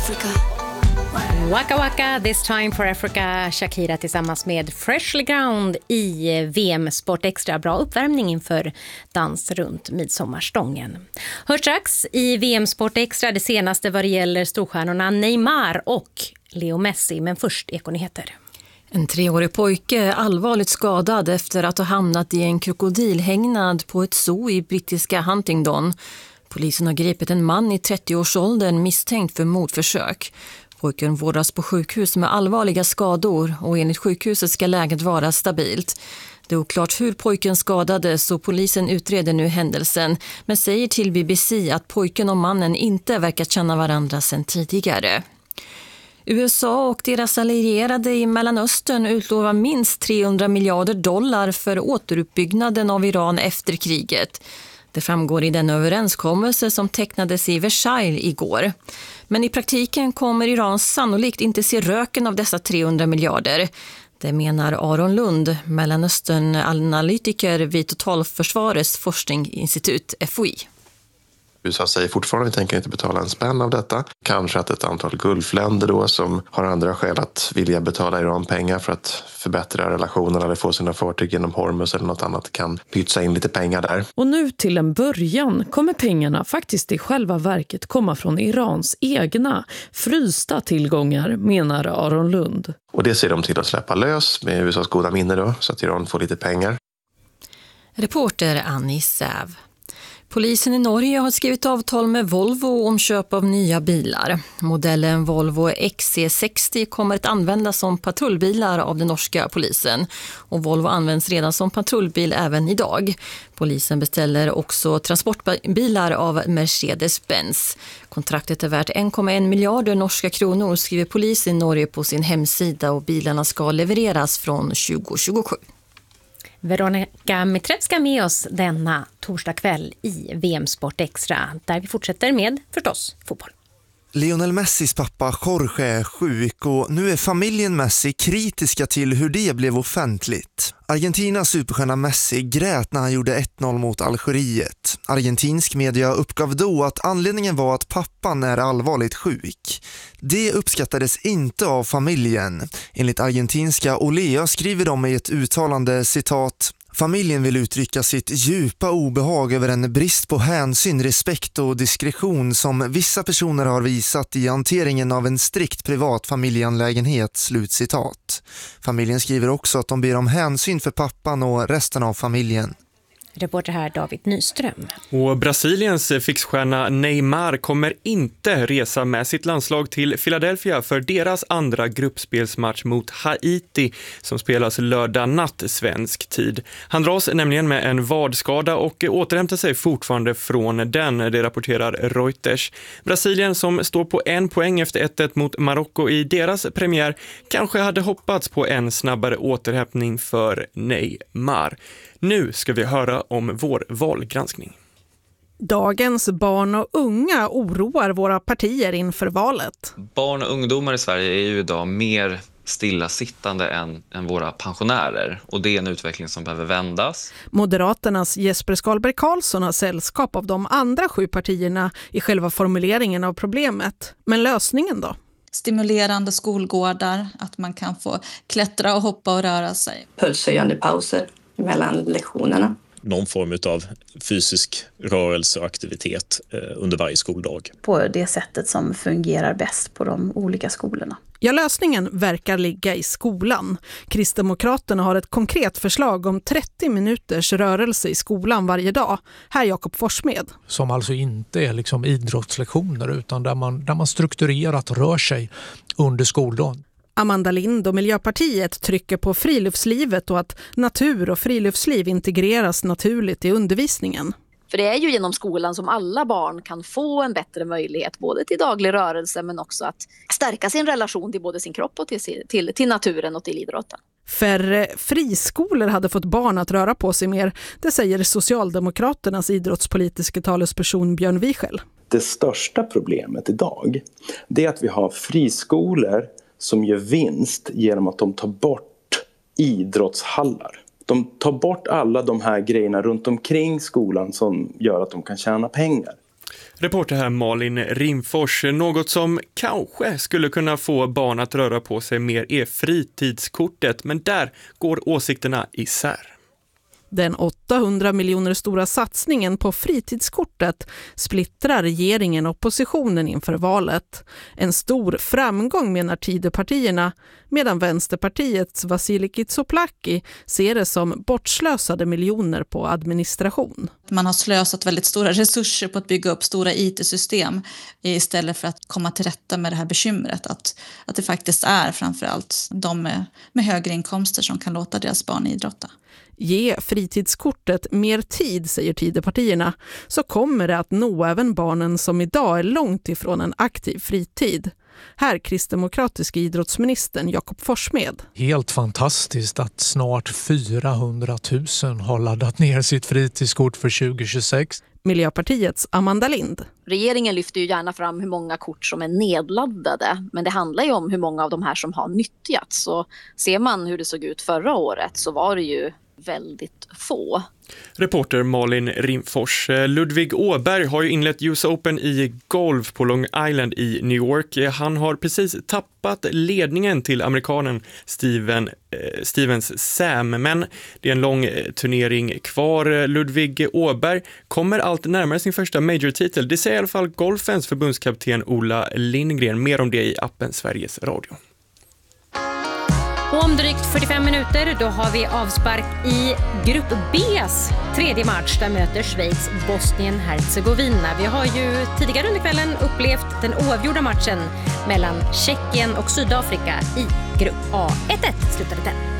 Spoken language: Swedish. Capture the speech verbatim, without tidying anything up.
Africa. Waka Waka, This Time for Africa. Shakira tillsammans med Freshly Ground i V M Sport Extra. Bra uppvärmning inför dans runt midsommarstången. Hör strax i V M Sport Extra det senaste vad det gäller storstjärnorna Neymar och Leo Messi. Men först ekonyheter. En treårig pojke är allvarligt skadad efter att ha hamnat i en krokodilhägnad på ett zoo i brittiska Huntingdon. Polisen har gripit en man i trettioårsåldern misstänkt för mordförsök. Pojken vårdas på sjukhus med allvarliga skador och enligt sjukhuset ska läget vara stabilt. Det är oklart hur pojken skadades och polisen utreder nu händelsen men säger till B B C att pojken och mannen inte verkar känna varandra sedan tidigare. U S A och deras allierade i Mellanöstern utlovar minst trehundra miljarder dollar för återuppbyggnaden av Iran efter kriget. Det framgår i den överenskommelse som tecknades i Versailles igår. Men i praktiken kommer Iran sannolikt inte se röken av dessa trehundra miljarder. Det menar Aron Lund, Mellanöstern-analytiker vid Totalförsvarets forskningsinstitut F O I. U S A säger fortfarande att vi tänker inte betala en spänn av detta. Kanske att ett antal gulfländer då som har andra skäl att vilja betala Iran pengar för att förbättra relationerna eller få sina fartyg genom Hormuz eller något annat kan pytsa in lite pengar där. Och nu till en början kommer pengarna faktiskt i själva verket komma från Irans egna frysta tillgångar, menar Aron Lund. Och det ser de till att släppa lös med U S A:s goda minne då så att Iran får lite pengar. Reporter Annie Säv. Polisen i Norge har skrivit avtal med Volvo om köp av nya bilar. Modellen Volvo X C sextio kommer att användas som patrullbilar av den norska polisen. Och Volvo används redan som patrullbil även idag. Polisen beställer också transportbilar av Mercedes-Benz. Kontraktet är värt en komma en miljarder norska kronor, skriver polisen i Norge på sin hemsida och bilarna ska levereras från tjugo tjugosju. Veronica Mitrevska med oss denna torsdag kväll i V M Sport Extra där vi fortsätter med förstås fotboll. Lionel Messis pappa Jorge är sjuk och nu är familjen Messi kritiska till hur det blev offentligt. Argentinas superstjärna Messi grät när han gjorde ett noll mot Algeriet. Argentinsk media uppgav då att anledningen var att pappan är allvarligt sjuk. Det uppskattades inte av familjen. Enligt argentinska Olea skriver de i ett uttalande citat: familjen vill uttrycka sitt djupa obehag över en brist på hänsyn, respekt och diskretion som vissa personer har visat i hanteringen av en strikt privat familjeanlägenhet, slutcitat. Familjen skriver också att de ber om hänsyn för pappan och resten av familjen. Reporter här David Nyström. Och Brasiliens fixstjärna Neymar kommer inte resa med sitt landslag till Philadelphia för deras andra gruppspelsmatch mot Haiti som spelas lördag natt svensk tid. Han dras nämligen med en vadskada och återhämtar sig fortfarande från den, det rapporterar Reuters. Brasilien som står på en poäng efter ett ett mot Marocko i deras premiär kanske hade hoppats på en snabbare återhämtning för Neymar. Nu ska vi höra om vår valgranskning. Dagens barn och unga oroar våra partier inför valet. Barn och ungdomar i Sverige är ju idag mer stillasittande än, än våra pensionärer. Och det är en utveckling som behöver vändas. Moderaternas Jesper Skalberg Karlsson har sällskap av de andra sju partierna i själva formuleringen av problemet. Men lösningen då? Stimulerande skolgårdar, att man kan få klättra och hoppa och röra sig. Pulshöjande pauser mellan lektionerna. Någon form av fysisk rörelse och aktivitet under varje skoldag. På det sättet som fungerar bäst på de olika skolorna. Ja, lösningen verkar ligga i skolan. Kristdemokraterna har ett konkret förslag om trettio minuters rörelse i skolan varje dag. Här Jakob Forsmed. Som alltså inte är liksom idrottslektioner utan där man, där man strukturerat rör sig under skoldagen. Amanda Lind och Miljöpartiet trycker på friluftslivet och att natur och friluftsliv integreras naturligt i undervisningen. För det är ju genom skolan som alla barn kan få en bättre möjlighet både till daglig rörelse men också att stärka sin relation till både sin kropp och till, till, till naturen och till idrotten. Färre friskolor hade fått barn att röra på sig mer, det säger Socialdemokraternas idrottspolitiska talesperson Björn Wiechel. Det största problemet idag det är att vi har friskolor som gör vinst genom att de tar bort idrottshallar. De tar bort alla de här grejerna runt omkring skolan som gör att de kan tjäna pengar. Reporter här Malin Rimfors. Något som kanske skulle kunna få barn att röra på sig mer är fritidskortet, men där går åsikterna isär. Den åttahundra miljoner stora satsningen på fritidskortet splittrar regeringen och oppositionen inför valet. En stor framgång menar Tidöpartierna, medan Vänsterpartiets Vasiliki Tsouplaki ser det som bortslösade miljoner på administration. Man har slösat väldigt stora resurser på att bygga upp stora I T-system istället för att komma till rätta med det här bekymret. Att, att det faktiskt är framförallt de med, med högre inkomster som kan låta deras barn idrotta. Ge fritidskortet mer tid, säger Tidöpartierna, så kommer det att nå även barnen som idag är långt ifrån en aktiv fritid. Här kristdemokratiska idrottsministern Jakob Forssmed. Helt fantastiskt att snart fyrahundratusen har laddat ner sitt fritidskort för tjugo tjugosex. Miljöpartiets Amanda Lind. Regeringen lyfter ju gärna fram hur många kort som är nedladdade, men det handlar ju om hur många av de här som har nyttjats. Så ser man hur det såg ut förra året så var det ju väldigt få. Reporter Malin Rimfors. Ludvig Åberg har ju inlett U S Open i golf på Long Island i New York. Han har precis tappat ledningen till amerikanen Steven, eh, Stevens Sam, men det är en lång eh, turnering kvar. Ludvig Åberg kommer allt närmare sin första major-titel. Det säger i alla fall golfens förbundskapten Ola Lindgren. Mer om det i appen Sveriges Radio. Och om drygt fyrtiofem minuter då har vi avspark i Grupp B:s tredje match. Där möter Schweiz Bosnien-Herzegovina. Vi har ju tidigare under kvällen upplevt den oavgjorda matchen mellan Tjeckien och Sydafrika i Grupp A. ett ett slutade den.